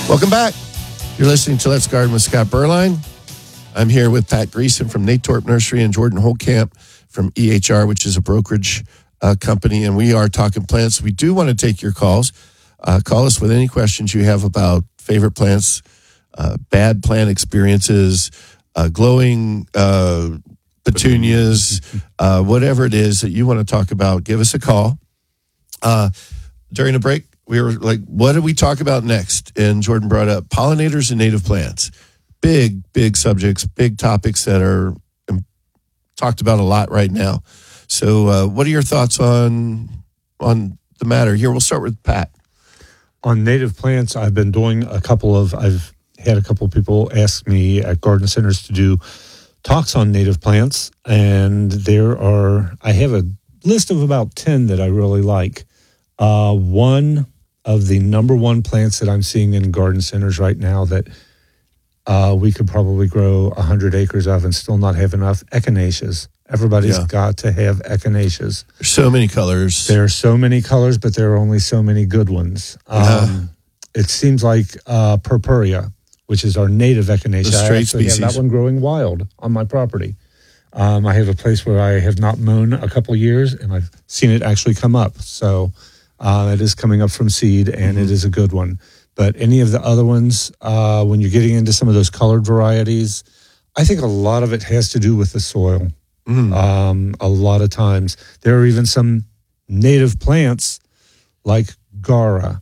Welcome back. You're listening to Let's Garden with Scott Berline. I'm here with Pat Greason from Natorp Nursery and Jordan Holtkamp from EHR, which is a brokerage company, and we are talking plants. We do want to take your calls. Call us with any questions you have about favorite plants, bad plant experiences, glowing petunias, whatever it is that you want to talk about. Give us a call. During the break, we were like, what did we talk about next? And Jordan brought up pollinators and native plants. Big subjects, big topics that are talked about a lot right now. So what are your thoughts on the matter? Here, we'll start with Pat. On native plants, I've had a couple of people ask me at garden centers to do talks on native plants, and I have a list of about 10 that I really like. One of the number one plants that I'm seeing in garden centers right now that we could probably grow 100 acres of and still not have enough, echinaceas. Everybody's got to have echinaceas. There's so many colors. There are so many colors, but there are only so many good ones. It seems like purpurea, which is our native echinacea. The straight species. I have that one growing wild on my property. I have a place where I have not mown a couple of years, and I've seen it actually come up. So it is coming up from seed, and it is a good one. But any of the other ones, when you're getting into some of those colored varieties, I think a lot of it has to do with the soil. A lot of times. There are even some native plants like Gara,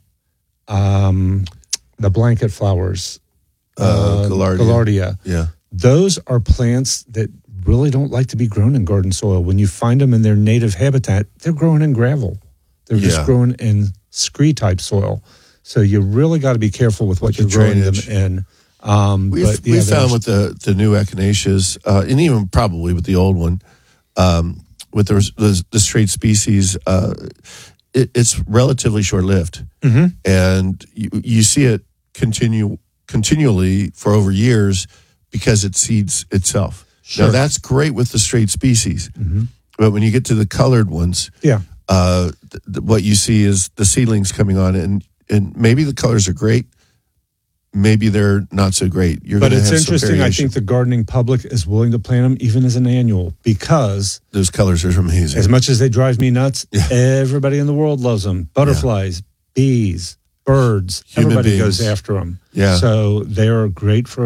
the blanket flowers, Gaillardia. Yeah. Those are plants that really don't like to be grown in garden soil. When you find them in their native habitat, they're growing in gravel. They're just growing in scree-type soil. So you really got to be careful with what you're growing them in. We found with the new echinaceas, and even probably with the old one, with the straight species, it's relatively short-lived. And you see it continually for over years because it seeds itself. Now, that's great with the straight species. But when you get to the colored ones, what you see is the seedlings coming on, and maybe the colors are great. Maybe they're not so great. But it's interesting. I think the gardening public is willing to plant them even as an annual because those colors are amazing. As much as they drive me nuts, everybody in the world loves them. Butterflies, bees, birds, everybody goes after them. So they're great for